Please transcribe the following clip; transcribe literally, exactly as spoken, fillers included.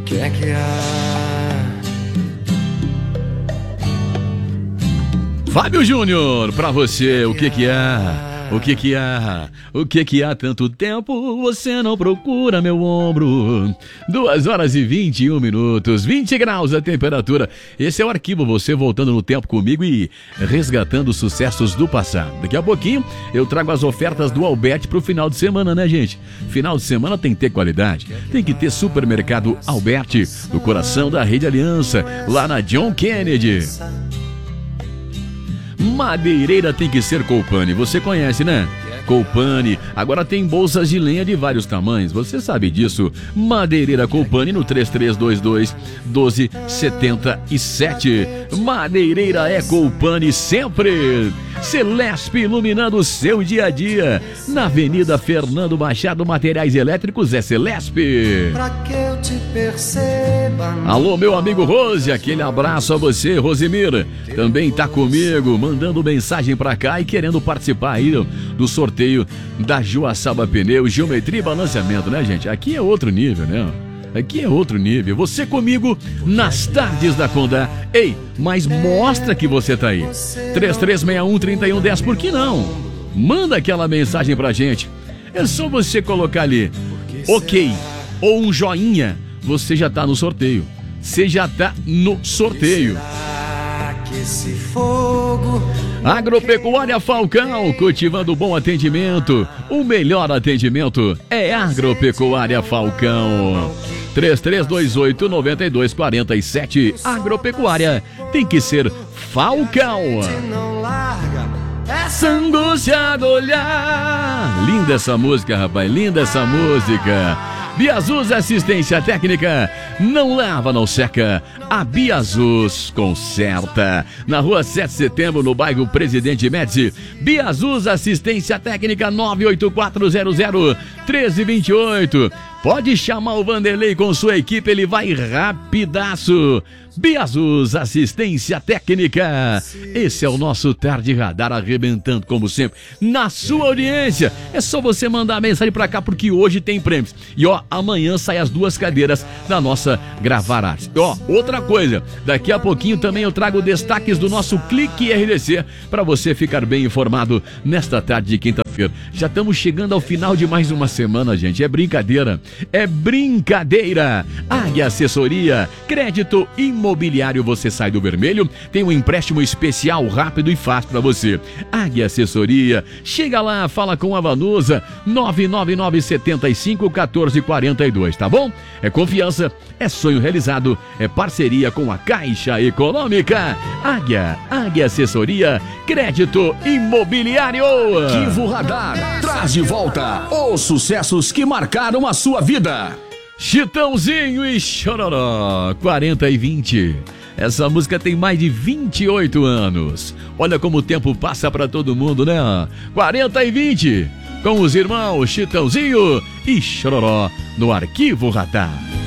que é que há? Fábio Júnior, pra você, o que que há? O que que há? O que que há tanto tempo? Você não procura meu ombro. Duas horas e vinte e um minutos, vinte graus a temperatura. Esse é o Arquivo, você voltando no tempo comigo e resgatando os sucessos do passado. Daqui a pouquinho eu trago as ofertas do Alberti pro final de semana, né, gente? Final de semana tem que ter qualidade. Tem que ter Supermercado Alberti, no coração da Rede Aliança, lá na John Kennedy. Madeireira tem que ser Colpani, você conhece, né? Colpani, agora tem bolsas de lenha de vários tamanhos, você sabe disso. Madeireira Colpani no três três dois dois, um dois sete sete. Madeireira é Colpani sempre. Celesp iluminando o seu dia a dia. Na Avenida Fernando Machado, Materiais Elétricos é Celesp. Pra que eu te perceba. Alô, meu amigo Rose, aquele abraço a você, Rosemir. Também tá comigo, mandando mensagem pra cá e querendo participar aí do sorteio da Joaçaba Pneu, Geometria e Balanceamento, né, gente? Aqui é outro nível, né? Aqui é outro nível. Você comigo nas tardes da Condá. Ei, mas mostra que você tá aí. três três seis um, três um um zero, por que não? Manda aquela mensagem pra gente. É só você colocar ali ok ou um joinha. Você já tá no sorteio. Você já tá no sorteio. Esse fogo. Agropecuária Falcão, cultivando bom atendimento. O melhor atendimento é Agropecuária Falcão. três três dois oito, nove dois quatro sete. Agropecuária tem que ser Falcão. Não larga Essa angústia do olhar. Linda essa música, rapaz, linda essa música. Biazus Assistência Técnica, não lava, não seca. A Biazus conserta. Na rua sete de setembro, no bairro Presidente Médici. Biazus Assistência Técnica nove oito quatro zero zero um três dois oito. Pode chamar o Vanderlei com sua equipe, ele vai rapidaço. Biazus Assistência Técnica. Esse é o nosso Tarde Radar arrebentando, como sempre, na sua audiência. É só você mandar mensagem pra cá, porque hoje tem prêmios. E ó, amanhã sai as duas cadeiras da nossa Gravar Artes. Ó, outra coisa, daqui a pouquinho também eu trago destaques do nosso Clique R D C para você ficar bem informado nesta tarde de quinta-feira. Já estamos chegando ao final de mais uma semana, gente. É brincadeira. É brincadeira. Águia Assessoria, crédito imobiliário, você sai do vermelho, tem um empréstimo especial, rápido e fácil para você. Águia Assessoria, chega lá, fala com a Vanusa, nove nove nove sete cinco um quatro quatro dois, tá bom? É confiança, é sonho realizado, é parceria com a Caixa Econômica. Águia, Águia Assessoria, crédito imobiliário. Arquivo Radar traz de volta os sucessos que marcaram a sua vida. Chitãozinho e Chororó, quarenta e vinte. Essa música tem mais de vinte e oito anos. Olha como o tempo passa pra todo mundo, né? quarenta e vinte, com os irmãos Chitãozinho e Chororó no Arquivo Radar.